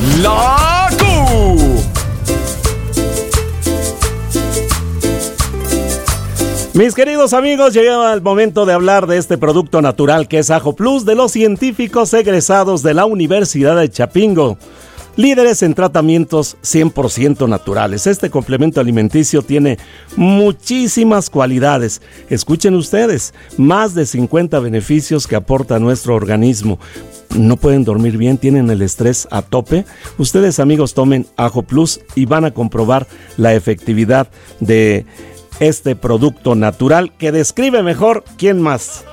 la Q. Mis queridos amigos, llegaba el momento de hablar de este producto natural que es Ajo Plus de los científicos egresados de la Universidad de Chapingo. Líderes en tratamientos 100% naturales. Este complemento alimenticio tiene muchísimas cualidades. Escuchen ustedes, más de 50 beneficios que aporta a nuestro organismo. No pueden dormir bien, tienen el estrés a tope. Ustedes, amigos, tomen Ajo Plus y van a comprobar la efectividad de este producto natural que describe mejor quién más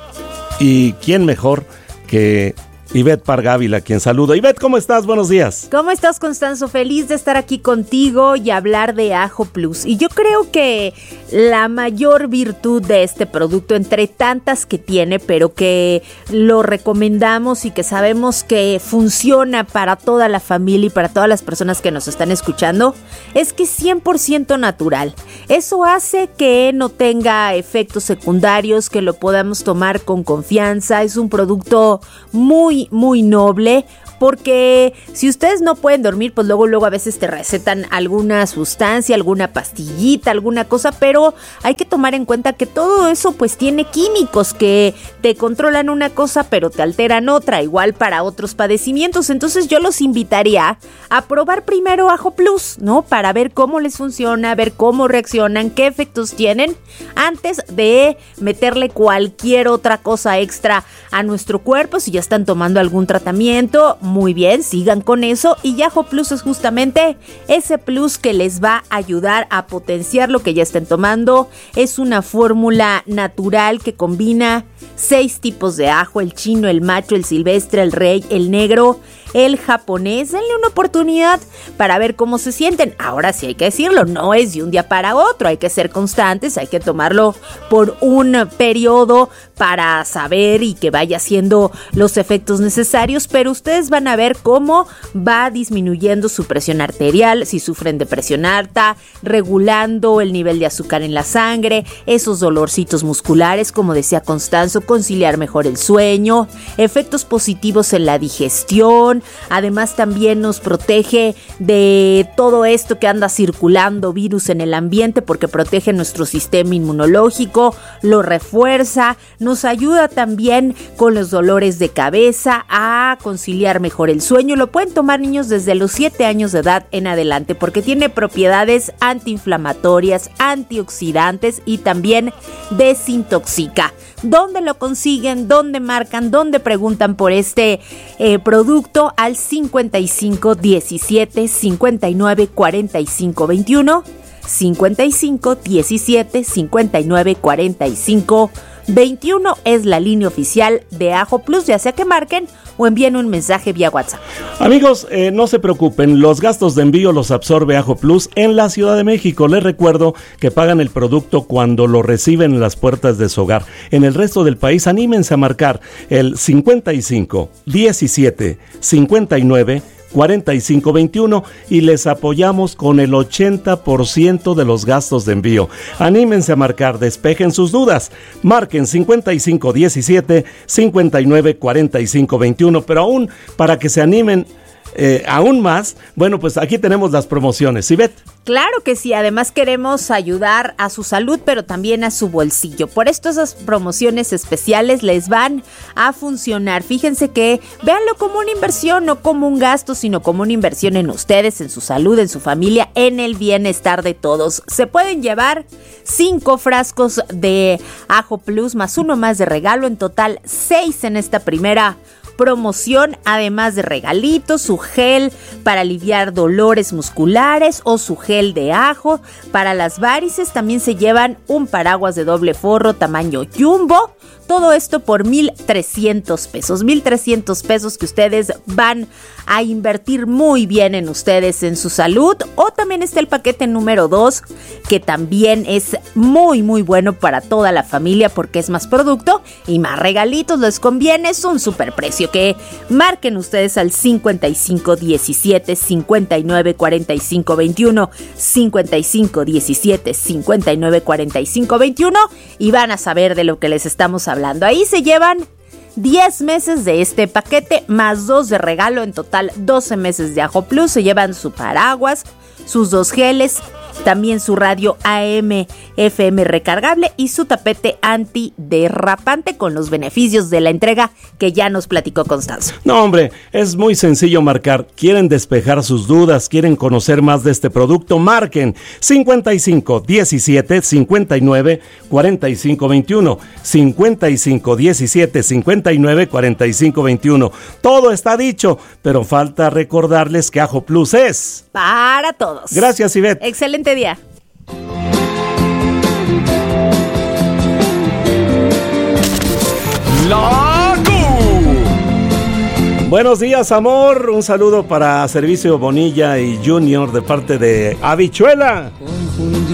y quién mejor que Ivette Pargávila, quien saludo. Ivette, ¿cómo estás? Buenos días. ¿Cómo estás, Constanzo? Feliz de estar aquí contigo y hablar de Ajo Plus. Y yo creo que la mayor virtud de este producto, entre tantas que tiene, pero que lo recomendamos y que sabemos que funciona para toda la familia y para todas las personas que nos están escuchando, es que es 100% natural. Eso hace que no tenga efectos secundarios, que lo podamos tomar con confianza. Es un producto muy noble, porque si ustedes no pueden dormir, pues luego a veces te recetan alguna sustancia, alguna pastillita, alguna cosa, pero hay que tomar en cuenta que todo eso pues tiene químicos que te controlan una cosa pero te alteran otra, igual para otros padecimientos. Entonces yo los invitaría a probar primero Ajo Plus, ¿no? Para ver cómo les funciona, ver cómo reaccionan, qué efectos tienen, antes de meterle cualquier otra cosa extra a nuestro cuerpo. Si ya están tomando algún tratamiento, muy bien, sigan con eso. Y Ajo Plus es justamente ese plus que les va a ayudar a potenciar lo que ya estén tomando. Es una fórmula natural que combina 6 tipos de ajo: el chino, el macho, el silvestre, el rey, el negro, el japonés. Denle una oportunidad para ver cómo se sienten. Ahora sí hay que decirlo, no es de un día para otro, hay que ser constantes, hay que tomarlo por un periodo para saber y que vaya haciendo los efectos necesarios, pero ustedes van a ver cómo va disminuyendo su presión arterial, si sufren de presión alta, regulando el nivel de azúcar en la sangre, esos dolorcitos musculares, como decía Constanzo, conciliar mejor el sueño, efectos positivos en la digestión. Además también nos protege de todo esto que anda circulando, virus en el ambiente, porque protege nuestro sistema inmunológico, lo refuerza, nos ayuda también con los dolores de cabeza, a conciliar mejor el sueño. Lo pueden tomar niños desde los 7 años de edad en adelante, porque tiene propiedades antiinflamatorias, antioxidantes y también desintoxica. ¿Dónde lo consiguen? ¿Dónde marcan? ¿Dónde preguntan por este producto? Al 55 17 59 45 21, 55 17 59 45 21 es la línea oficial de Ajo Plus, ya sea que marquen o envíen un mensaje vía WhatsApp. Amigos, no se preocupen, los gastos de envío los absorbe Ajo Plus en la Ciudad de México. Les recuerdo que pagan el producto cuando lo reciben en las puertas de su hogar. En el resto del país, anímense a marcar el 55 17 59 4521 y les apoyamos con el 80% de los gastos de envío. Anímense a marcar, despejen sus dudas. Marquen 5517 59 45 21, pero aún para que se animen aún más, bueno, pues aquí tenemos las promociones. ¿Ivette? Claro que sí, además queremos ayudar a su salud, pero también a su bolsillo. Por esto esas promociones especiales les van a funcionar. Fíjense que véanlo como una inversión, no como un gasto, sino como una inversión en ustedes, en su salud, en su familia, en el bienestar de todos. Se pueden llevar 5 frascos de Ajo Plus más uno más de regalo, en total 6 en esta primera promoción, además de regalitos, su gel para aliviar dolores musculares o su gel de ajo para las varices. También se llevan un paraguas de doble forro tamaño jumbo. Todo esto por 1,300 pesos. 1,300 pesos que ustedes van a invertir muy bien en ustedes, en su salud. O también está el paquete número 2, que también es muy bueno para toda la familia, porque es más producto y más regalitos. Les conviene, es un super precio. Que marquen ustedes al 55 17 59 45 21, 55 17 59 45 21 y van a saber de lo que les estamos hablando. Ahí se llevan 10 meses de este paquete, más 2 de regalo, en total 12 meses de Ajo Plus. Se llevan su paraguas, sus 2 geles, también su radio AM FM recargable y su tapete antiderrapante, con los beneficios de la entrega que ya nos platicó Constanzo. No, hombre, es muy sencillo marcar. ¿Quieren despejar sus dudas? ¿Quieren conocer más de este producto? Marquen 55 17 59 45 21. 55 17 59 45 21. Todo está dicho, pero falta recordarles que Ajo Plus es para todos. Gracias, Ivette. Excelente día. Buenos días, amor. Un saludo para Servicio Bonilla y Junior de parte de Habichuela.